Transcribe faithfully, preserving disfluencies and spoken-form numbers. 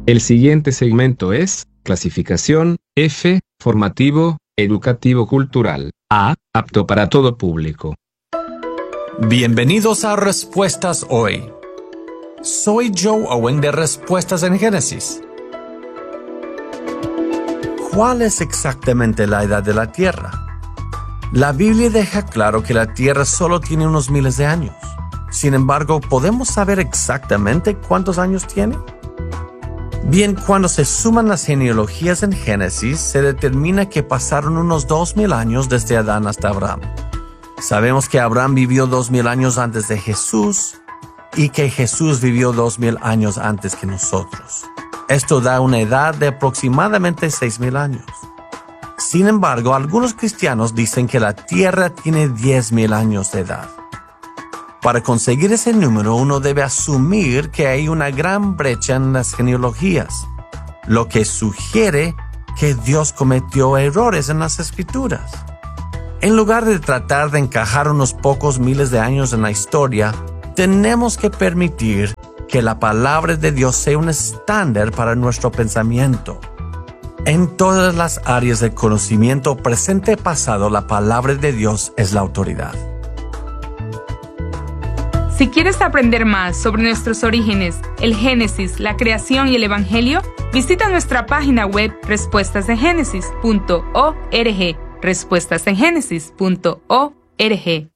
El siguiente segmento es clasificación F, formativo, educativo cultural. A, apto para todo público. Bienvenidos a Respuestas Hoy. Soy Joe Owen de Respuestas en Génesis. ¿Cuál es exactamente la edad de la Tierra? La Biblia deja claro que la Tierra solo tiene unos miles de años. Sin embargo, ¿podemos saber exactamente cuántos años tiene? Bien, cuando se suman las genealogías en Génesis, se determina que pasaron unos dos mil años desde Adán hasta Abraham. Sabemos que Abraham vivió dos mil años antes de Jesús y que Jesús vivió dos mil años antes que nosotros. Esto da una edad de aproximadamente seis mil años. Sin embargo, algunos cristianos dicen que la Tierra tiene diez mil años de edad. Para conseguir ese número, uno debe asumir que hay una gran brecha en las genealogías, lo que sugiere que Dios cometió errores en las Escrituras. En lugar de tratar de encajar unos pocos miles de años en la historia, tenemos que permitir que la palabra de Dios sea un estándar para nuestro pensamiento. En todas las áreas del conocimiento presente y pasado, la palabra de Dios es la autoridad. Si quieres aprender más sobre nuestros orígenes, el Génesis, la creación y el Evangelio, visita nuestra página web respuestas en génesis punto org, respuestas en génesis punto org.